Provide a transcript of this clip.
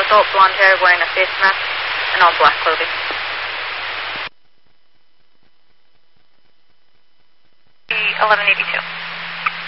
adult blonde hair wearing a face mask and all black clothing. 1182.